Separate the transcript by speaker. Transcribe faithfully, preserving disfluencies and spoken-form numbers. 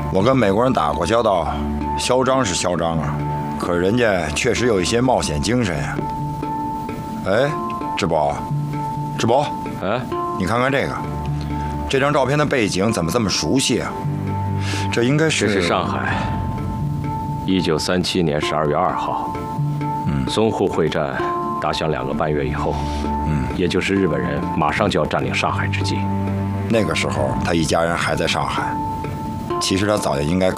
Speaker 1: 我跟美国人打过交道，嚣张是嚣张啊，可是人家确实有一些冒险精神呀。哎，志博，志博，
Speaker 2: 哎，
Speaker 1: 你看看这个，这张照片的背景怎么这么熟悉啊？这应该是……
Speaker 2: 这是上海，一九三七年十二月二号，嗯，淞沪会战打响两个半月以后，嗯，也就是日本人马上就要占领上海之际。
Speaker 1: 那个时候，他一家人还在上海。其实他早就应该